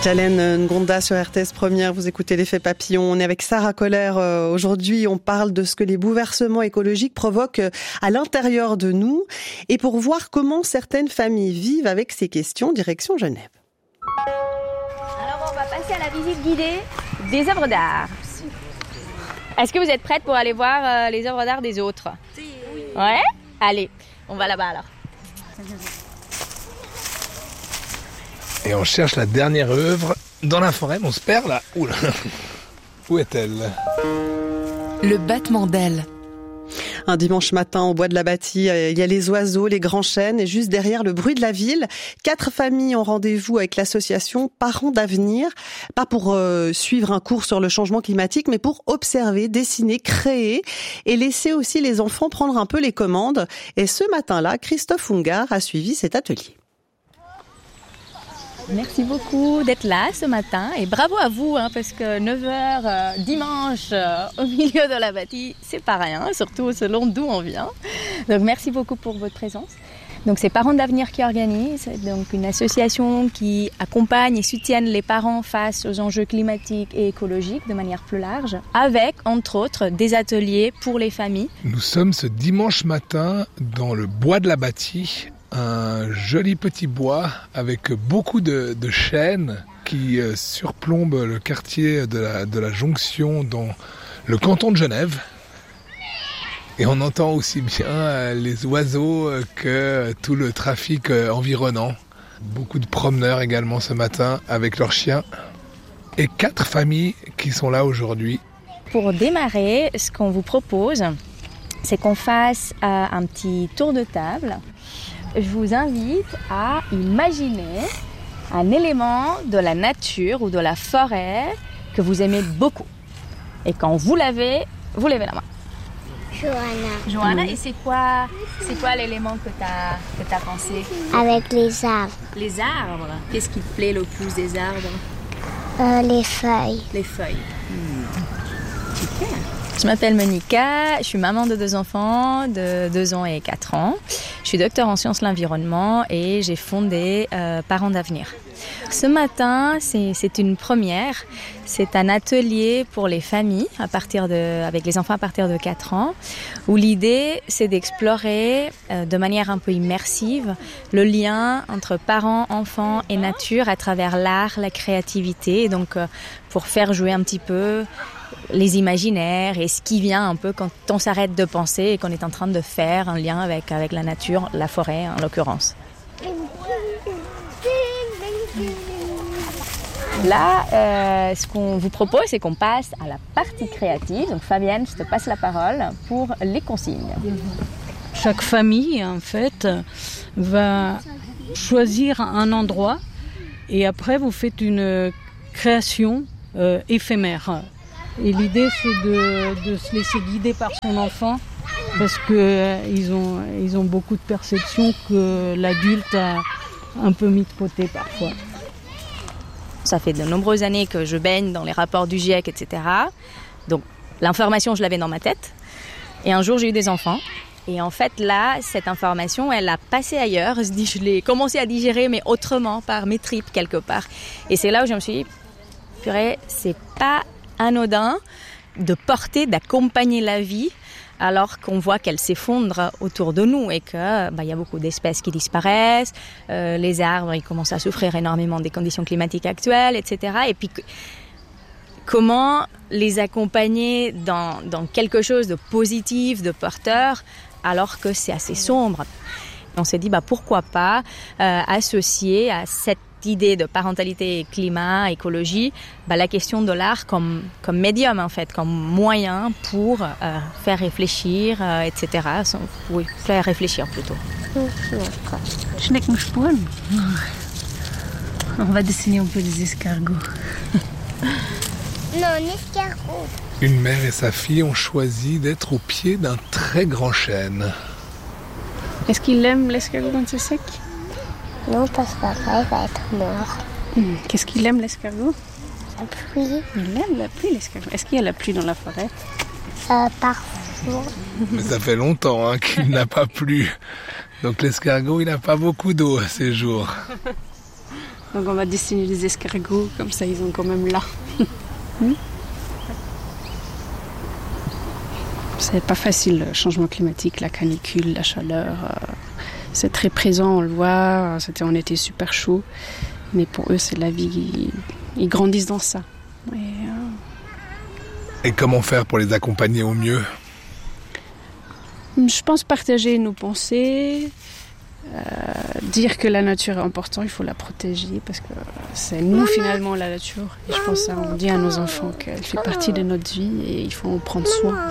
Jalen Ngonda sur RTS Première, vous écoutez l'effet papillon. On est avec Sarah Kohler. Aujourd'hui, on parle de ce que les bouleversements écologiques provoquent à l'intérieur de nous. Et pour voir comment certaines familles vivent avec ces questions, direction Genève. Alors, on va passer à la visite guidée des œuvres d'art. Est-ce que vous êtes prête pour aller voir les œuvres d'art des autres ? Oui. Ouais ? Allez, on va là-bas alors. Et on cherche la dernière œuvre dans la forêt, mais on se perd là. Oula. Où est-elle ? Le battement d'ailes. Un dimanche matin au bois de la Bâtie, il y a les oiseaux, les grands chênes et juste derrière le bruit de la ville, 4 familles ont rendez-vous avec l'association Parents d'avenir, pas pour suivre un cours sur le changement climatique, mais pour observer, dessiner, créer et laisser aussi les enfants prendre un peu les commandes. Et ce matin-là, Christophe Ungar a suivi cet atelier. Merci beaucoup d'être là ce matin et bravo à vous parce que 9h dimanche au milieu de la Bâtie, c'est pas rien, surtout selon d'où on vient. Donc merci beaucoup pour votre présence. Donc c'est Parents d'avenir qui organise, c'est donc une association qui accompagne et soutient les parents face aux enjeux climatiques et écologiques de manière plus large, avec entre autres des ateliers pour les familles. Nous sommes ce dimanche matin dans le bois de la Bâtie. Un joli petit bois avec beaucoup de chênes qui surplombent le quartier de la Jonction dans le canton de Genève. Et on entend aussi bien les oiseaux que tout le trafic environnant. Beaucoup de promeneurs également ce matin avec leurs chiens. Et 4 familles qui sont là aujourd'hui. Pour démarrer, ce qu'on vous propose, c'est qu'on fasse un petit tour de table. Je vous invite à imaginer un élément de la nature ou de la forêt que vous aimez beaucoup. Et quand vous levez la main. Johanna, et c'est quoi l'élément que t'as pensé ? Avec les arbres. Les arbres. Qu'est-ce qui te plaît le plus des arbres ? Les feuilles. Les feuilles. Super. Je m'appelle Monica, je suis maman de 2 enfants de 2 ans et 4 ans. Je suis docteur en sciences de l'environnement et j'ai fondé Parents d'avenir. Ce matin, c'est une première. C'est un atelier pour les familles avec les enfants à partir de 4 ans, où l'idée, c'est d'explorer de manière un peu immersive le lien entre parents, enfants et nature à travers l'art, la créativité. Et donc, pour faire jouer un petit peu les imaginaires et ce qui vient un peu quand on s'arrête de penser et qu'on est en train de faire un lien avec la nature, la forêt en l'occurrence. Là, ce qu'on vous propose, c'est qu'on passe à la partie créative. Donc Fabienne, je te passe la parole pour les consignes. Chaque famille, en fait, va choisir un endroit et après vous faites une création éphémère. Et l'idée, c'est de se laisser guider par son enfant parce qu'ils ont beaucoup de perceptions que l'adulte a un peu mis de côté parfois. Ça fait de nombreuses années que je baigne dans les rapports du GIEC, etc. Donc l'information, je l'avais dans ma tête. Et un jour, j'ai eu des enfants. Et en fait, là, cette information, elle a passé ailleurs. Je l'ai commencé à digérer, mais autrement, par mes tripes, quelque part. Et c'est là où je me suis dit, purée, c'est pas anodin de porter, d'accompagner la vie alors qu'on voit qu'elle s'effondre autour de nous et que y a beaucoup d'espèces qui disparaissent, les arbres ils commencent à souffrir énormément des conditions climatiques actuelles, etc. Et puis comment les accompagner dans quelque chose de positif, de porteur, alors que c'est assez sombre. On s'est dit pourquoi pas associer à cette idée de parentalité, climat, écologie, la question de l'art comme médium en fait, comme moyen pour faire réfléchir, etc. Oui, faire réfléchir plutôt. Schneckenspuren. On va dessiner un peu des escargots. Non, un escargot. Une mère et sa fille ont choisi d'être au pied d'un très grand chêne. Est-ce qu'il aime l'escargot quand c'est sec ? Non, parce qu'après, il va être mort. Qu'est-ce qu'il aime, l'escargot ? La pluie. Il aime la pluie, l'escargot. Est-ce qu'il y a la pluie dans la forêt ? Parfois. Mais ça fait longtemps qu'il n'a pas plu. Donc l'escargot, il n'a pas beaucoup d'eau ces jours. Donc on va dessiner les escargots, comme ça ils ont quand même là. C'est pas facile, le changement climatique, la canicule, la chaleur. C'est très présent, on le voit. On était super chaud. Mais pour eux, c'est la vie. Ils grandissent dans ça. Et comment faire pour les accompagner au mieux ? Je pense partager nos pensées, dire que la nature est importante, il faut la protéger parce que c'est nous finalement la nature. Et je pense qu'on dit à nos enfants qu'elle fait partie de notre vie et il faut en prendre soin.